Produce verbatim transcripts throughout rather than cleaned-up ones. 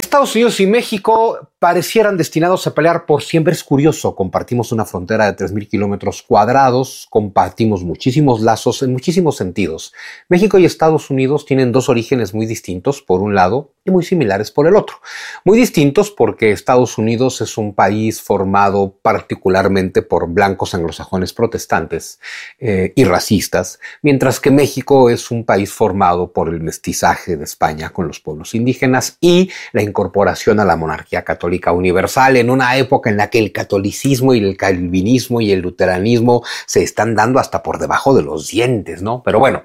Estados Unidos y México parecieran destinados a pelear por siempre. Es curioso, compartimos una frontera de tres mil kilómetros cuadrados, compartimos muchísimos lazos en muchísimos sentidos. México y Estados Unidos tienen dos orígenes muy distintos por un lado y muy similares por el otro. Muy distintos porque Estados Unidos es un país formado particularmente por blancos anglosajones protestantes eh, y racistas, mientras que México es un país formado por el mestizaje de España con los pueblos indígenas y la incorporación a la monarquía católica universal en una época en la que el catolicismo y el calvinismo y el luteranismo se están dando hasta por debajo de los dientes, ¿no? Pero bueno,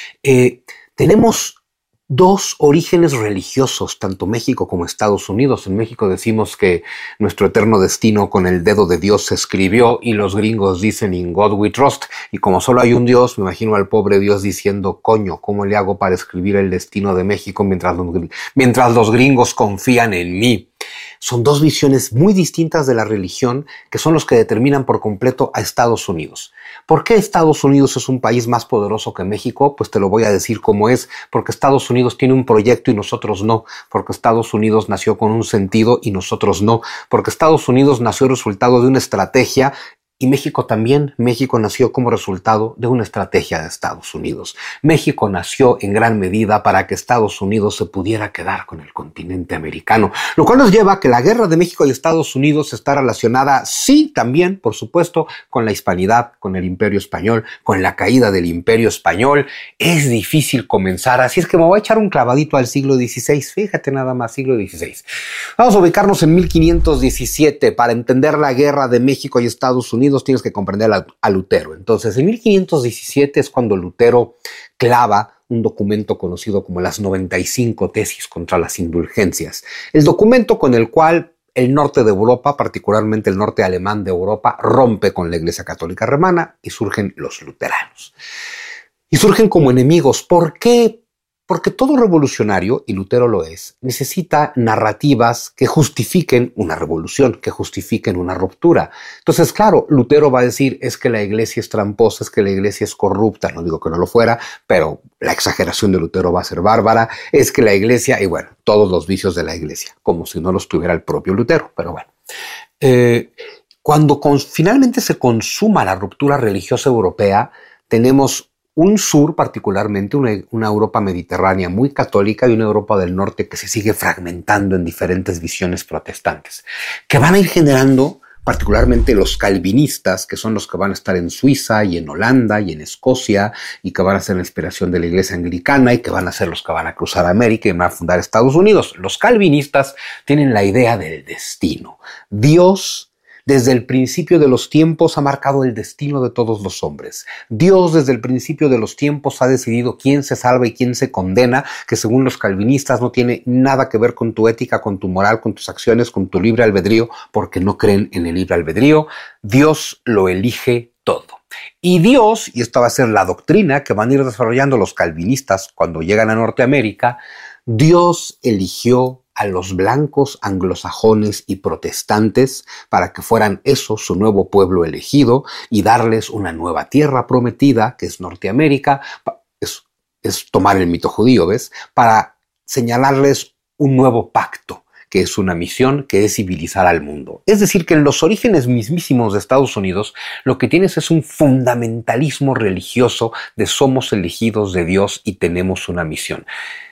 eh, tenemos dos orígenes religiosos, tanto México como Estados Unidos. En México decimos que nuestro eterno destino con el dedo de Dios se escribió y los gringos dicen "In God we trust". Y como solo hay un Dios, me imagino al pobre Dios diciendo, coño, ¿cómo le hago para escribir el destino de México mientras los, mientras los gringos confían en mí? Son dos visiones muy distintas de la religión que son los que determinan por completo a Estados Unidos. ¿Por qué Estados Unidos es un país más poderoso que México? Pues te lo voy a decir cómo es. Porque Estados Unidos tiene un proyecto y nosotros no. Porque Estados Unidos nació con un sentido y nosotros no. Porque Estados Unidos nació resultado de una estrategia. Y México también. México nació como resultado de una estrategia de Estados Unidos. México nació en gran medida para que Estados Unidos se pudiera quedar con el continente americano. Lo cual nos lleva a que la guerra de México y Estados Unidos está relacionada, sí, también, por supuesto, con la hispanidad, con el Imperio Español, con la caída del Imperio Español. Es difícil comenzar, así es que me voy a echar un clavadito al siglo dieciséis. Fíjate nada más, siglo dieciséis. Vamos a ubicarnos en mil quinientos diecisiete. Para entender la guerra de México y Estados Unidos tienes que comprender a, a Lutero. Entonces, en mil quinientos diecisiete es cuando Lutero clava un documento conocido como las noventa y cinco tesis contra las indulgencias. El documento con el cual el norte de Europa, particularmente el norte alemán de Europa, rompe con la Iglesia Católica Romana y surgen los luteranos. Y surgen como enemigos. ¿Por qué? Porque todo revolucionario, y Lutero lo es, necesita narrativas que justifiquen una revolución, que justifiquen una ruptura. Entonces, claro, Lutero va a decir, es que la iglesia es tramposa, es que la iglesia es corrupta, no digo que no lo fuera, pero la exageración de Lutero va a ser bárbara, es que la iglesia, y bueno, todos los vicios de la iglesia, como si no los tuviera el propio Lutero, pero bueno. Eh, cuando con, finalmente se consuma la ruptura religiosa europea, tenemos un sur, particularmente una, una Europa mediterránea muy católica y una Europa del norte que se sigue fragmentando en diferentes visiones protestantes, que van a ir generando particularmente los calvinistas, que son los que van a estar en Suiza y en Holanda y en Escocia y que van a ser la inspiración de la iglesia anglicana y que van a ser los que van a cruzar América y van a fundar Estados Unidos. Los calvinistas tienen la idea del destino. Dios, desde el principio de los tiempos, ha marcado el destino de todos los hombres. Dios, desde el principio de los tiempos, ha decidido quién se salva y quién se condena, que según los calvinistas no tiene nada que ver con tu ética, con tu moral, con tus acciones, con tu libre albedrío, porque no creen en el libre albedrío. Dios lo elige todo. Y Dios, y esta va a ser la doctrina que van a ir desarrollando los calvinistas cuando llegan a Norteamérica, Dios eligió a los blancos anglosajones y protestantes para que fueran esos su nuevo pueblo elegido y darles una nueva tierra prometida, que es Norteamérica, es, es tomar el mito judío, ¿ves? Para señalarles un nuevo pacto, que es una misión, que es civilizar al mundo. Es decir, que en los orígenes mismísimos de Estados Unidos, lo que tienes es un fundamentalismo religioso de somos elegidos de Dios y tenemos una misión.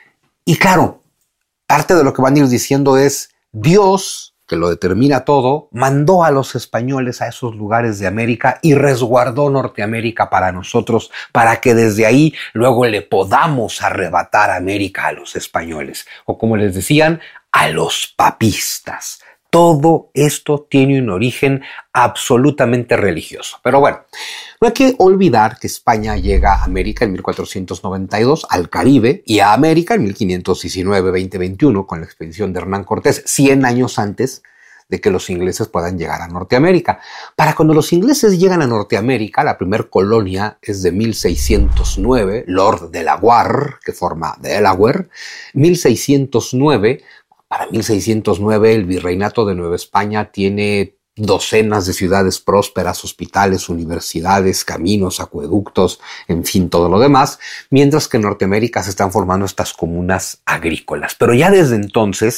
Y claro, parte de lo que van a ir diciendo es, Dios, que lo determina todo, mandó a los españoles a esos lugares de América y resguardó Norteamérica para nosotros, para que desde ahí luego le podamos arrebatar América a los españoles. O como les decían, a los papistas. Todo esto tiene un origen absolutamente religioso. Pero bueno, no hay que olvidar que España llega a América en mil cuatrocientos noventa y dos, al Caribe, y a América en mil quinientos diecinueve veinte veintiuno con la expedición de Hernán Cortés, cien años antes de que los ingleses puedan llegar a Norteamérica. Para cuando los ingleses llegan a Norteamérica, la primer colonia es de mil seiscientos nueve, Lord Delaware, que forma Delaware, mil seiscientos nueve. Para mil seiscientos nueve el virreinato de Nueva España tiene docenas de ciudades prósperas, hospitales, universidades, caminos, acueductos, en fin, todo lo demás, mientras que en Norteamérica se están formando estas comunas agrícolas. Pero ya desde entonces,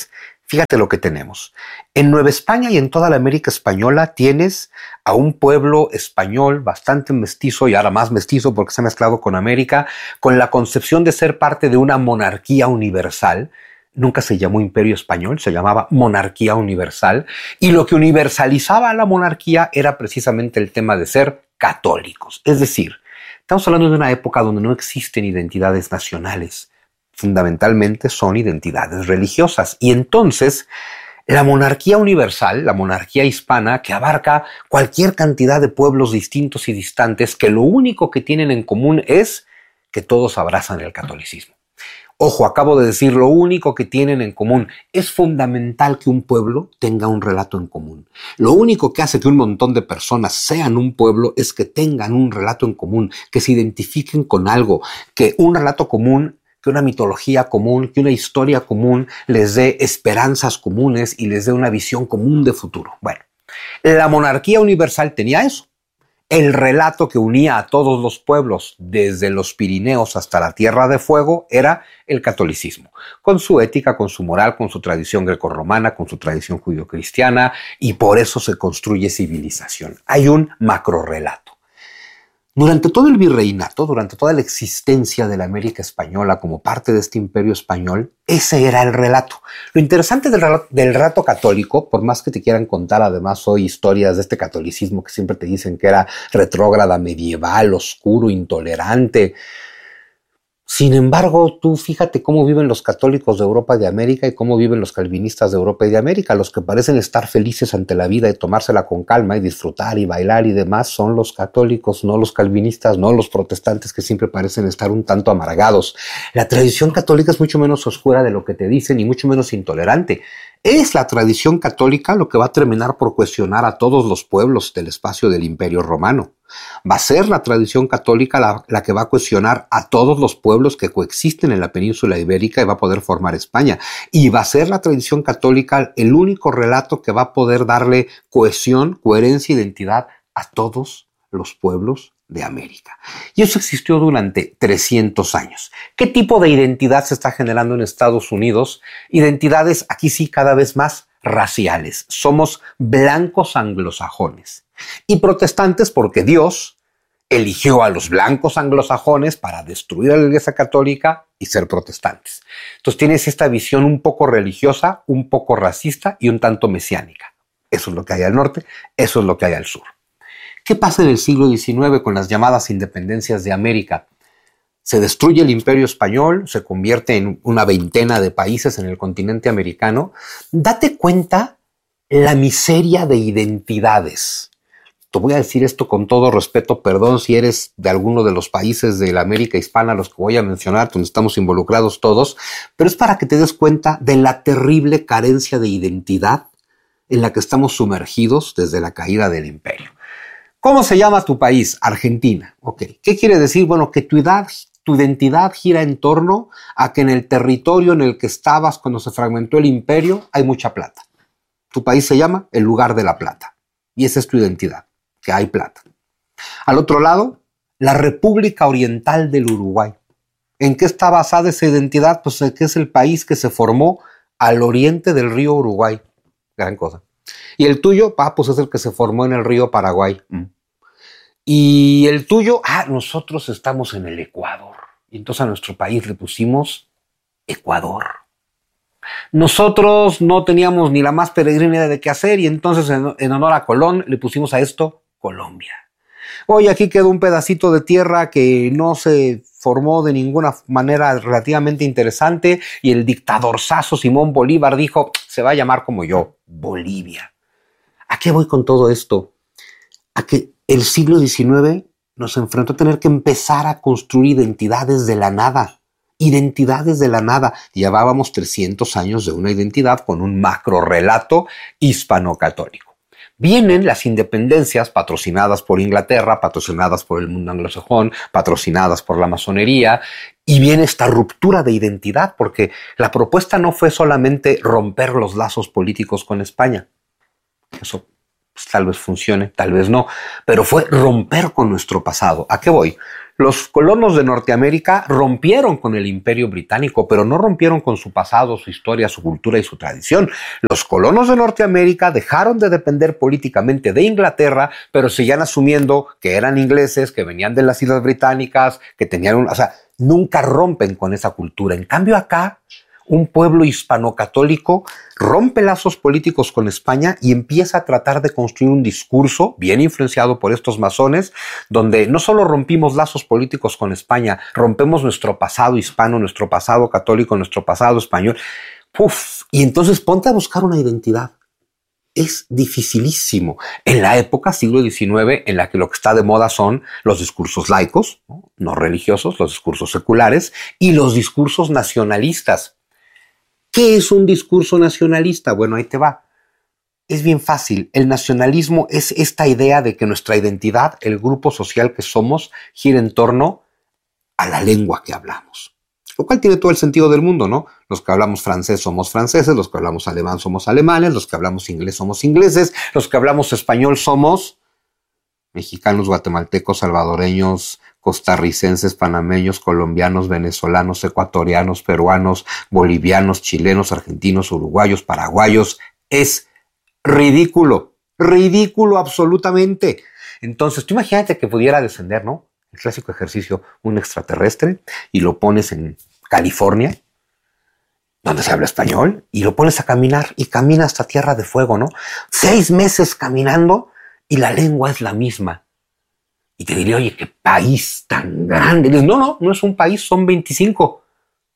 Fíjate lo que tenemos. En Nueva España y en toda la América española tienes a un pueblo español bastante mestizo y ahora más mestizo porque se ha mezclado con América, con la concepción de ser parte de una monarquía universal. Nunca se llamó Imperio Español, se llamaba Monarquía Universal. Y lo que universalizaba a la monarquía era precisamente el tema de ser católicos. Es decir, estamos hablando de una época donde no existen identidades nacionales. Fundamentalmente son identidades religiosas. Y entonces, la monarquía universal, la monarquía hispana, que abarca cualquier cantidad de pueblos distintos y distantes, que lo único que tienen en común es que todos abrazan el catolicismo. Ojo, acabo de decir lo único que tienen en común. Es fundamental que un pueblo tenga un relato en común. Lo único que hace que un montón de personas sean un pueblo es que tengan un relato en común, que se identifiquen con algo, que un relato común, que una mitología común, que una historia común les dé esperanzas comunes y les dé una visión común de futuro. Bueno, la monarquía universal tenía eso. El relato que unía a todos los pueblos, desde los Pirineos hasta la Tierra de Fuego, era el catolicismo, con su ética, con su moral, con su tradición grecorromana, con su tradición judio-cristiana, y por eso se construye civilización. Hay un macrorrelato. Durante todo el virreinato, durante toda la existencia de la América española como parte de este imperio español, ese era el relato. Lo interesante del relato, del relato católico, por más que te quieran contar además hoy historias de este catolicismo que siempre te dicen que era retrógrada, medieval, oscuro, intolerante. Sin embargo, tú fíjate cómo viven los católicos de Europa y de América y cómo viven los calvinistas de Europa y de América. Los que parecen estar felices ante la vida y tomársela con calma y disfrutar y bailar y demás son los católicos, no los calvinistas, no los protestantes que siempre parecen estar un tanto amargados. La tradición católica es mucho menos oscura de lo que te dicen y mucho menos intolerante. Es la tradición católica lo que va a terminar por cuestionar a todos los pueblos del espacio del Imperio Romano. Va a ser la tradición católica la, la que va a cuestionar a todos los pueblos que coexisten en la península ibérica y va a poder formar España. Y va a ser la tradición católica el único relato que va a poder darle cohesión, coherencia, identidad a todos los pueblos de América. Y eso existió durante trescientos años. ¿Qué tipo de identidad se está generando en Estados Unidos? Identidades, aquí sí, cada vez más raciales. Somos blancos anglosajones. Y protestantes porque Dios eligió a los blancos anglosajones para destruir a la Iglesia Católica y ser protestantes. Entonces tienes esta visión un poco religiosa, un poco racista y un tanto mesiánica. Eso es lo que hay al norte, eso es lo que hay al sur. ¿Qué pasa en el siglo diecinueve con las llamadas independencias de América? Se destruye el Imperio Español, se convierte en una veintena de países en el continente americano. Date cuenta la miseria de identidades. Te voy a decir esto con todo respeto, perdón si eres de alguno de los países de la América hispana, los que voy a mencionar, donde estamos involucrados todos, pero es para que te des cuenta de la terrible carencia de identidad en la que estamos sumergidos desde la caída del imperio. ¿Cómo se llama tu país? Argentina. Ok. ¿Qué quiere decir? Bueno, que tu, edad, tu identidad gira en torno a que en el territorio en el que estabas cuando se fragmentó el imperio hay mucha plata. Tu país se llama el lugar de la plata. Y esa es tu identidad, que hay plata. Al otro lado, la República Oriental del Uruguay. ¿En qué está basada esa identidad? Pues que es el país que se formó al oriente del río Uruguay. Gran cosa. Y el tuyo, ah, pues es el que se formó en el río Paraguay. Mm. Y el tuyo, ah, nosotros estamos en el Ecuador. Y entonces a nuestro país le pusimos Ecuador. Nosotros no teníamos ni la más peregrina idea de qué hacer y entonces en, en honor a Colón le pusimos a esto Colombia. Hoy aquí quedó un pedacito de tierra que no se formó de ninguna manera relativamente interesante y el dictadorzazo Simón Bolívar dijo, se va a llamar como yo, Bolivia. ¿A qué voy con todo esto? A que el siglo diecinueve nos enfrentó a tener que empezar a construir identidades de la nada. Identidades de la nada. Llevábamos trescientos años de una identidad con un macro relato hispano-católico. Vienen las independencias patrocinadas por Inglaterra, patrocinadas por el mundo anglosajón, patrocinadas por la masonería, y viene esta ruptura de identidad, porque la propuesta no fue solamente romper los lazos políticos con España. Eso pues tal vez funcione, tal vez no, pero fue romper con nuestro pasado. ¿A qué voy? Los colonos de Norteamérica rompieron con el Imperio Británico, pero no rompieron con su pasado, su historia, su cultura y su tradición. Los colonos de Norteamérica dejaron de depender políticamente de Inglaterra, pero seguían asumiendo que eran ingleses, que venían de las Islas Británicas, que tenían un... O sea, nunca rompen con esa cultura. En cambio acá, un pueblo hispano-católico rompe lazos políticos con España y empieza a tratar de construir un discurso bien influenciado por estos masones, donde no solo rompimos lazos políticos con España, rompemos nuestro pasado hispano, nuestro pasado católico, nuestro pasado español. Uf, y entonces ponte a buscar una identidad. Es dificilísimo. En la época, siglo diecinueve, en la que lo que está de moda son los discursos laicos, no, no religiosos, los discursos seculares y los discursos nacionalistas. ¿Qué es un discurso nacionalista? Bueno, ahí te va. Es bien fácil. El nacionalismo es esta idea de que nuestra identidad, el grupo social que somos, gira en torno a la lengua que hablamos. Lo cual tiene todo el sentido del mundo, ¿no? Los que hablamos francés somos franceses, los que hablamos alemán somos alemanes, los que hablamos inglés somos ingleses, los que hablamos español somos mexicanos, guatemaltecos, salvadoreños, costarricenses, panameños, colombianos, venezolanos, ecuatorianos, peruanos, bolivianos, chilenos, argentinos, uruguayos, paraguayos. Es ridículo, ridículo absolutamente. Entonces, tú imagínate que pudiera descender, ¿no? El clásico ejercicio, un extraterrestre, y lo pones en California, donde se habla español, y lo pones a caminar, y camina hasta Tierra de Fuego, ¿no? Seis meses caminando, y la lengua es la misma. Y te diría, oye, qué país tan grande. Y dices, no, no, no es un país, son veinticinco.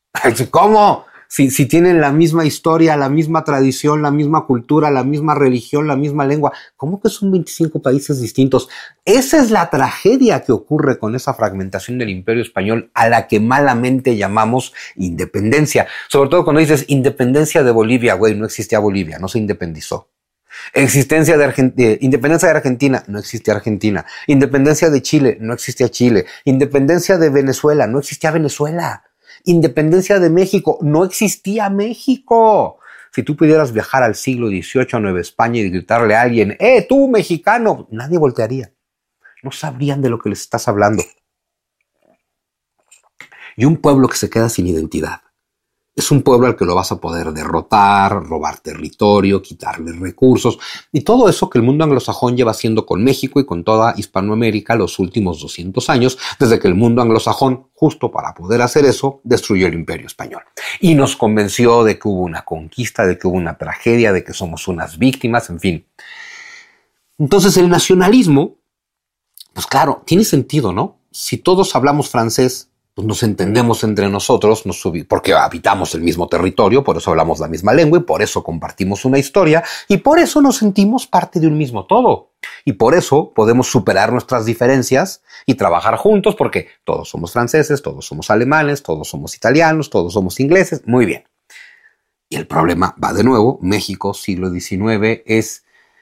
¿Cómo? Si, si tienen la misma historia, la misma tradición, la misma cultura, la misma religión, la misma lengua, ¿cómo que son veinticinco países distintos? Esa es la tragedia que ocurre con esa fragmentación del Imperio Español a la que malamente llamamos independencia. Sobre todo cuando dices independencia de Bolivia, güey, no existía Bolivia, no se independizó. Existencia de Argentina, independencia de Argentina, no existía Argentina. Independencia de Chile, no existía Chile. Independencia de Venezuela, no existía Venezuela. Independencia de México, no existía México. Si tú pudieras viajar al siglo dieciocho a Nueva España y gritarle a alguien, ¡eh, tú, mexicano! Nadie voltearía. No sabrían de lo que les estás hablando. Y un pueblo que se queda sin identidad es un pueblo al que lo vas a poder derrotar, robar territorio, quitarle recursos y todo eso que el mundo anglosajón lleva haciendo con México y con toda Hispanoamérica los últimos doscientos años, desde que el mundo anglosajón, justo para poder hacer eso, destruyó el Imperio Español. Y nos convenció de que hubo una conquista, de que hubo una tragedia, de que somos unas víctimas, en fin. Entonces el nacionalismo, pues claro, tiene sentido, ¿no? Si todos hablamos francés, pues nos entendemos entre nosotros, nos porque habitamos el mismo territorio, por eso hablamos la misma lengua y por eso compartimos una historia y por eso nos sentimos parte de un mismo todo. Y por eso podemos superar nuestras diferencias y trabajar juntos porque todos somos franceses, todos somos alemanes, todos somos italianos, todos somos ingleses. Muy bien. Y el problema va de nuevo. México, siglo diecinueve, es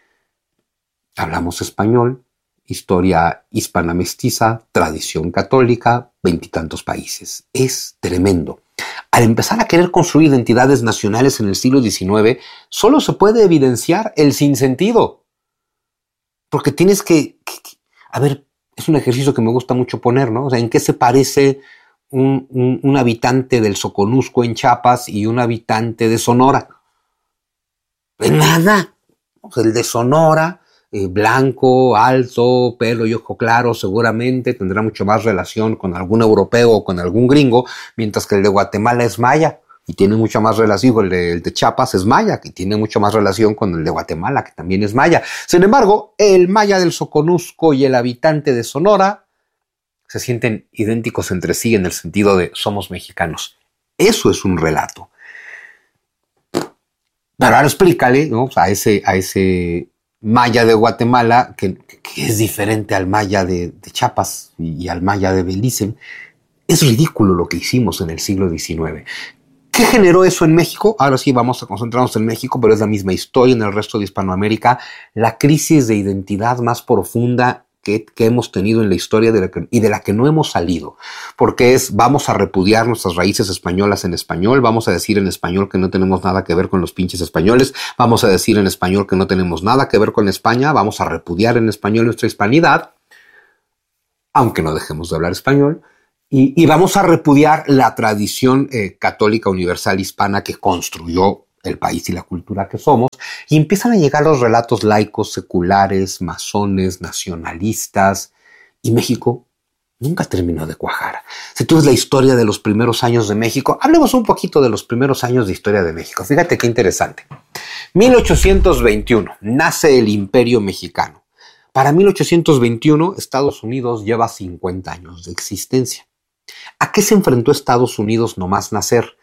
hablamos español, historia hispana mestiza, tradición católica, veintitantos países. Es tremendo. Al empezar a querer construir identidades nacionales en el siglo diecinueve, solo se puede evidenciar el sinsentido. Porque tienes que, que, que... A ver, es un ejercicio que me gusta mucho poner, ¿no? O sea, ¿en qué se parece un, un, un habitante del Soconusco en Chiapas y un habitante de Sonora? En nada. O sea, el de Sonora... Eh, blanco, alto, pelo y ojo claro, seguramente tendrá mucho más relación con algún europeo o con algún gringo, mientras que el de Guatemala es maya y tiene mucha más relación, el de, el de Chiapas es maya, que tiene mucho más relación con el de Guatemala, que también es maya. Sin embargo, el maya del Soconusco y el habitante de Sonora se sienten idénticos entre sí en el sentido de somos mexicanos. Eso es un relato. Pero ahora explícale, ¿no? a ese... A ese maya de Guatemala, que, que es diferente al maya de, de Chiapas y, y al maya de Belice. Es ridículo lo que hicimos en el siglo diecinueve. ¿Qué generó eso en México? Ahora sí vamos a concentrarnos en México, pero es la misma historia en el resto de Hispanoamérica. La crisis de identidad más profunda que, que hemos tenido en la historia de la que, y de la que no hemos salido, porque es vamos a repudiar nuestras raíces españolas en español, vamos a decir en español que no tenemos nada que ver con los pinches españoles, vamos a decir en español que no tenemos nada que ver con España, vamos a repudiar en español nuestra hispanidad, aunque no dejemos de hablar español, y, y vamos a repudiar la tradición eh, católica universal hispana que construyó el país y la cultura que somos, y empiezan a llegar los relatos laicos, seculares, masones, nacionalistas, y México nunca terminó de cuajar. Si tú ves la historia de los primeros años de México, hablemos un poquito de los primeros años de historia de México. Fíjate qué interesante. mil ochocientos veintiuno, nace el Imperio Mexicano. Para mil ochocientos veintiuno, Estados Unidos lleva cincuenta años de existencia. ¿A qué se enfrentó Estados Unidos nomás nacer?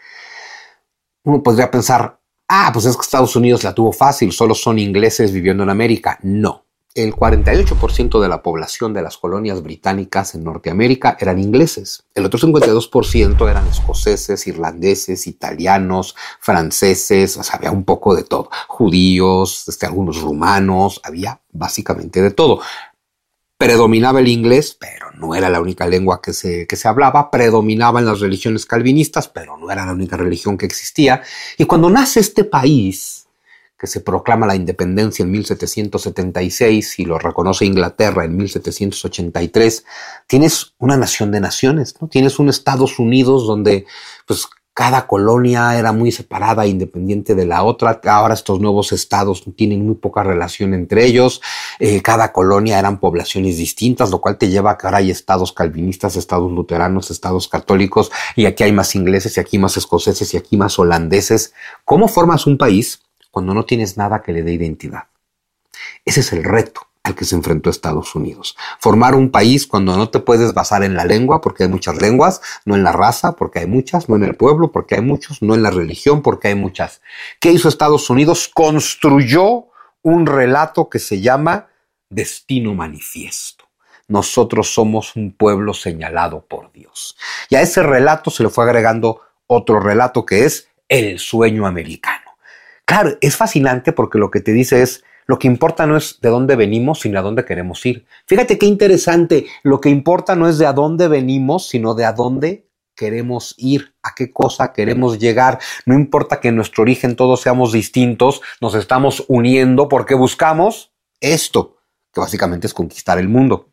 Uno podría pensar, ah, pues es que Estados Unidos la tuvo fácil, solo son ingleses viviendo en América. No. El cuarenta y ocho por ciento de la población de las colonias británicas en Norteamérica eran ingleses. El otro cincuenta y dos por ciento eran escoceses, irlandeses, italianos, franceses, o sea, había un poco de todo. Judíos, este, algunos rumanos, había básicamente de todo. Predominaba el inglés, pero no era la única lengua que se, que se hablaba. Predominaban las religiones calvinistas, pero no era la única religión que existía. Y cuando nace este país, que se proclama la independencia en mil setecientos setenta y seis y lo reconoce Inglaterra en mil setecientos ochenta y tres, tienes una nación de naciones, ¿no? Tienes un Estados Unidos donde pues, cada colonia era muy separada e independiente de la otra. Ahora estos nuevos estados tienen muy poca relación entre ellos. Eh, cada colonia eran poblaciones distintas, lo cual te lleva a que ahora hay estados calvinistas, estados luteranos, estados católicos, y aquí hay más ingleses, y aquí más escoceses, y aquí más holandeses. ¿Cómo formas un país cuando no tienes nada que le dé identidad? Ese es el reto al que se enfrentó Estados Unidos. Formar un país cuando no te puedes basar en la lengua, porque hay muchas lenguas, no en la raza, porque hay muchas, no en el pueblo, porque hay muchos, no en la religión, porque hay muchas. ¿Qué hizo Estados Unidos? Construyó un relato que se llama Destino Manifiesto. Nosotros somos un pueblo señalado por Dios. Y a ese relato se le fue agregando otro relato que es el sueño americano. Claro, es fascinante porque lo que te dice es, lo que importa no es de dónde venimos, sino a dónde queremos ir. Fíjate qué interesante, lo que importa no es de a dónde venimos, sino de a dónde queremos ir, a qué cosa queremos llegar. No importa que en nuestro origen todos seamos distintos, nos estamos uniendo porque buscamos esto, que básicamente es conquistar el mundo.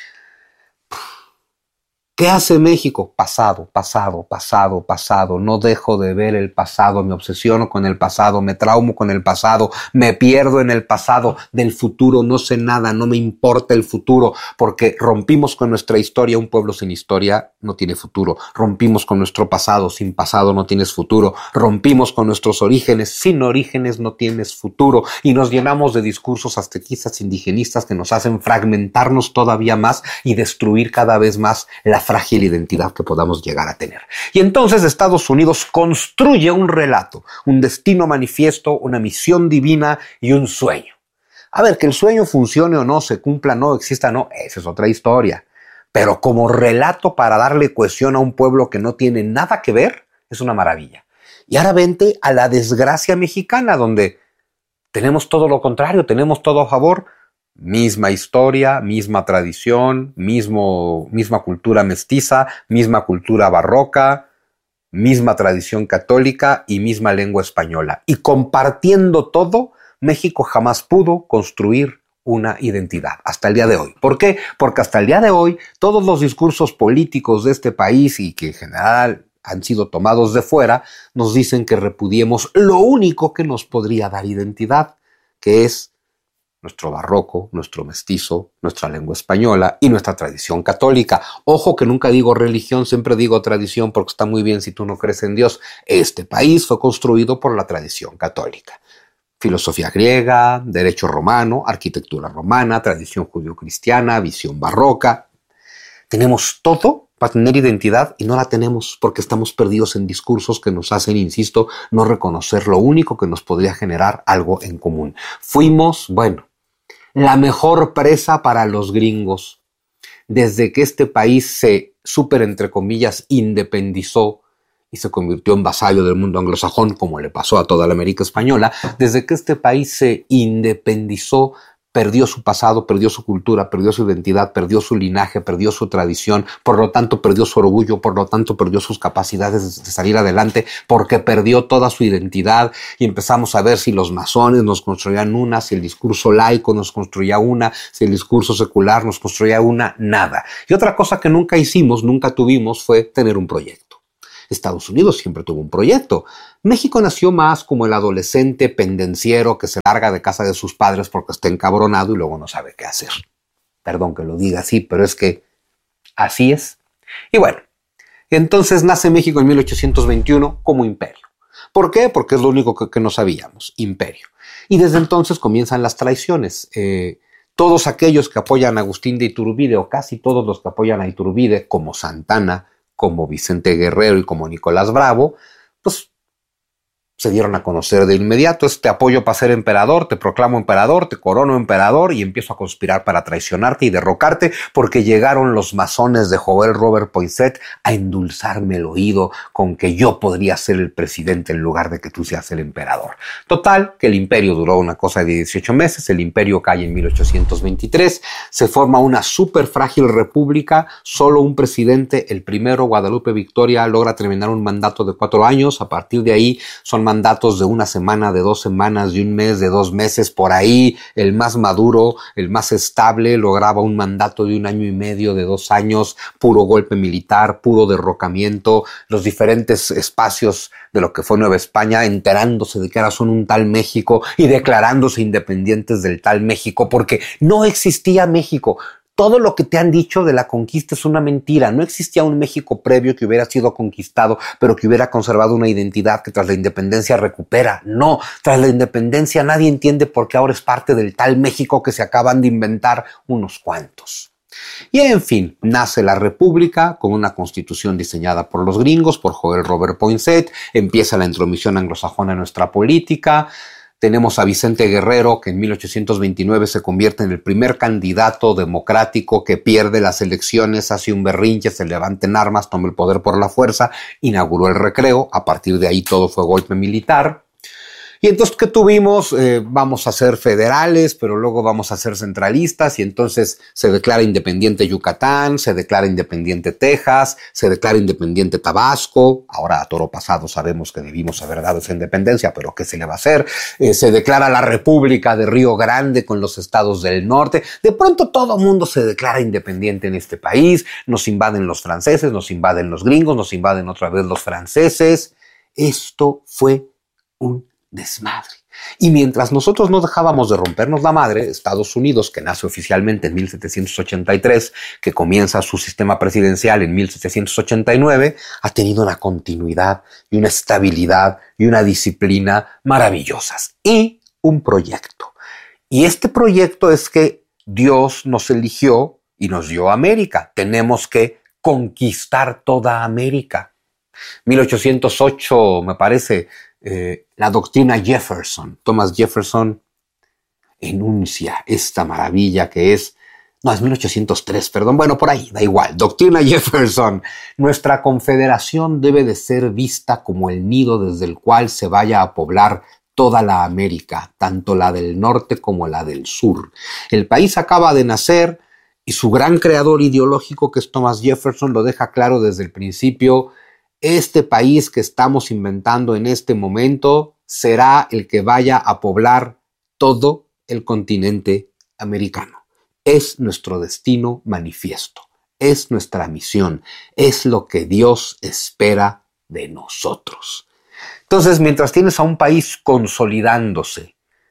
¿Qué hace México? Pasado, pasado, pasado, pasado. No dejo de ver el pasado, me obsesiono con el pasado, me traumo con el pasado, me pierdo en el pasado. Del futuro no sé nada, no me importa el futuro, porque rompimos con nuestra historia. Un pueblo sin historia no tiene futuro. Rompimos con nuestro pasado, sin pasado no tienes futuro. Rompimos con nuestros orígenes, sin orígenes no tienes futuro. Y nos llenamos de discursos aztequistas, indigenistas que nos hacen fragmentarnos todavía más y destruir cada vez más la frágil identidad que podamos llegar a tener. Y entonces Estados Unidos construye un relato, un destino manifiesto, una misión divina y un sueño. A ver, que el sueño funcione o no, se cumpla o no, exista o no, esa es otra historia. Pero como relato para darle cohesión a un pueblo que no tiene nada que ver, es una maravilla. Y ahora vente a la desgracia mexicana, donde tenemos todo lo contrario, tenemos todo a favor. Misma historia, misma tradición, mismo, misma cultura mestiza, misma cultura barroca, misma tradición católica y misma lengua española. Y compartiendo todo, México jamás pudo construir una identidad hasta el día de hoy. ¿Por qué? Porque hasta el día de hoy todos los discursos políticos de este país y que en general han sido tomados de fuera nos dicen que repudiemos lo único que nos podría dar identidad, que es nuestro barroco, nuestro mestizo, nuestra lengua española y nuestra tradición católica. Ojo que nunca digo religión, siempre digo tradición porque está muy bien si tú no crees en Dios. Este país fue construido por la tradición católica. Filosofía griega, derecho romano, arquitectura romana, tradición judio-cristiana, visión barroca. Tenemos todo para tener identidad y no la tenemos porque estamos perdidos en discursos que nos hacen, insisto, no reconocer lo único que nos podría generar algo en común. Fuimos, bueno, la mejor presa para los gringos. Desde que este país se, súper entre comillas, independizó y se convirtió en vasallo del mundo anglosajón, como le pasó a toda la América española, desde que este país se independizó, perdió su pasado, perdió su cultura, perdió su identidad, perdió su linaje, perdió su tradición, por lo tanto perdió su orgullo, por lo tanto perdió sus capacidades de salir adelante, porque perdió toda su identidad, y empezamos a ver si los masones nos construían una, si el discurso laico nos construía una, si el discurso secular nos construía una, nada. Y otra cosa que nunca hicimos, nunca tuvimos, fue tener un proyecto. Estados Unidos siempre tuvo un proyecto. México nació más como el adolescente pendenciero que se larga de casa de sus padres porque está encabronado y luego no sabe qué hacer. Perdón que lo diga así, pero es que así es. Y bueno, entonces nace México en mil ochocientos veintiuno como imperio. ¿Por qué? Porque es lo único que, que no sabíamos, imperio. Y desde entonces comienzan las traiciones. Eh, todos aquellos que apoyan a Agustín de Iturbide, o casi todos los que apoyan a Iturbide, como Santana, como Vicente Guerrero y como Nicolás Bravo, pues se dieron a conocer de inmediato. Este apoyo para ser emperador, te proclamo emperador, te corono emperador y empiezo a conspirar para traicionarte y derrocarte, porque llegaron los masones de Joël Robert Poinsett a endulzarme el oído con que yo podría ser el presidente en lugar de que tú seas el emperador. Total, que el imperio duró una cosa de dieciocho meses, el imperio cae en mil ochocientos veintitrés, se forma una súper frágil república, solo un presidente, el primero, Guadalupe Victoria, logra terminar un mandato de cuatro años, a partir de ahí son mandatos de una semana, de dos semanas, de un mes, de dos meses, por ahí. El más maduro, el más estable, lograba un mandato de un año y medio, de dos años, puro golpe militar, puro derrocamiento, los diferentes espacios de lo que fue Nueva España, enterándose de que ahora son un tal México y declarándose independientes del tal México, porque no existía México. Todo lo que te han dicho de la conquista es una mentira. No existía un México previo que hubiera sido conquistado, pero que hubiera conservado una identidad que tras la independencia recupera. No, tras la independencia nadie entiende por qué ahora es parte del tal México que se acaban de inventar unos cuantos. Y en fin, nace la República con una constitución diseñada por los gringos, por Joël Robert Poinsett, empieza la intromisión anglosajona en nuestra política. Tenemos a Vicente Guerrero, que en mil ochocientos veintinueve se convierte en el primer candidato democrático que pierde las elecciones, hace un berrinche, se levanta en armas, toma el poder por la fuerza, inauguró el recreo, a partir de ahí todo fue golpe militar. Y entonces, ¿qué tuvimos? Eh, vamos a ser federales, pero luego vamos a ser centralistas, y entonces se declara independiente Yucatán, se declara independiente Texas, se declara independiente Tabasco. Ahora, a toro pasado, sabemos que debimos haber dado esa independencia, pero ¿qué se le va a hacer? Eh, se declara la República de Río Grande con los estados del norte. De pronto todo mundo se declara independiente en este país. Nos invaden los franceses, nos invaden los gringos, nos invaden otra vez los franceses. Esto fue un desmadre. Y mientras nosotros no dejábamos de rompernos la madre, Estados Unidos, que nace oficialmente en mil setecientos ochenta y tres, que comienza su sistema presidencial en mil setecientos ochenta y nueve, ha tenido una continuidad y una estabilidad y una disciplina maravillosas. Y un proyecto. Y este proyecto es que Dios nos eligió y nos dio América. Tenemos que conquistar toda América. mil ochocientos ocho, me parece, eh, la doctrina Jefferson. Thomas Jefferson enuncia esta maravilla que es, no, es mil ochocientos tres, perdón, bueno, por ahí, da igual, doctrina Jefferson. Nuestra confederación debe de ser vista como el nido desde el cual se vaya a poblar toda la América, tanto la del norte como la del sur. El país acaba de nacer y su gran creador ideológico, que es Thomas Jefferson, lo deja claro desde el principio. Este país que estamos inventando en este momento será el que vaya a poblar todo el continente americano. Es nuestro destino manifiesto, es nuestra misión, es lo que Dios espera de nosotros. Entonces, mientras tienes a un país consolidándose,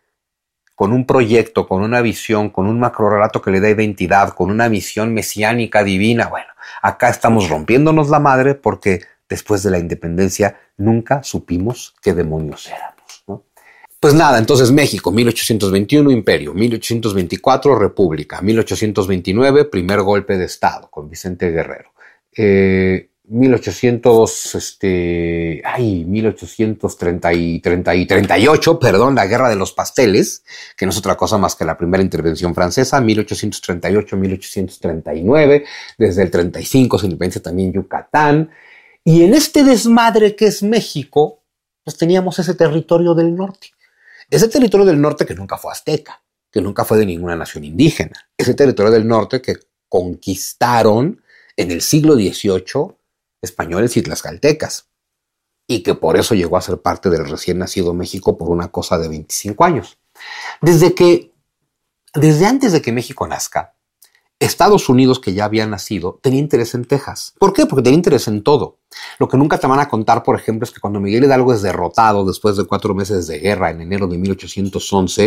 con un proyecto, con una visión, con un macrorelato que le da identidad, con una misión mesiánica divina, bueno, acá estamos rompiéndonos la madre porque después de la independencia nunca supimos qué demonios éramos, ¿no? Pues nada, entonces México, mil ochocientos veintiuno, imperio, mil ochocientos veinticuatro, república, mil ochocientos veintinueve, primer golpe de estado con Vicente Guerrero. Eh, mil ochocientos, este, ay, mil ochocientos treinta y, treinta y treinta y ocho, perdón, la Guerra de los Pasteles, que no es otra cosa más que la primera intervención francesa, mil ochocientos treinta y ocho, mil ochocientos treinta y nueve, desde el treinta y cinco se independiza también Yucatán. Y en este desmadre que es México, pues teníamos ese territorio del norte. Ese territorio del norte que nunca fue azteca, que nunca fue de ninguna nación indígena. Es el territorio del norte que conquistaron en el siglo dieciocho españoles y tlaxcaltecas, y que por eso llegó a ser parte del recién nacido México por una cosa de veinticinco años. Desde que, desde antes de que México nazca, Estados Unidos, que ya había nacido, tenía interés en Texas. ¿Por qué? Porque tenía interés en todo. Lo que nunca te van a contar, por ejemplo, es que cuando Miguel Hidalgo es derrotado después de cuatro meses de guerra en enero de mil ochocientos once,